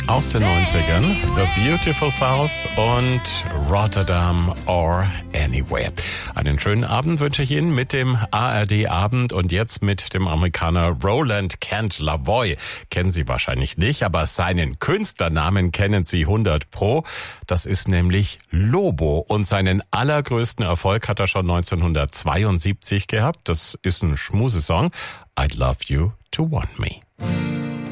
Aus den 90ern, The Beautiful South und Rotterdam or Anywhere. Einen schönen Abend wünsche ich Ihnen mit dem ARD-Abend und jetzt mit dem Amerikaner Roland Kent Lavoie. Kennen Sie wahrscheinlich nicht, aber seinen Künstlernamen kennen Sie 100%. Das ist nämlich Lobo und seinen allergrößten Erfolg hat er schon 1972 gehabt. Das ist ein Schmusesong. I'd Love You to Want Me.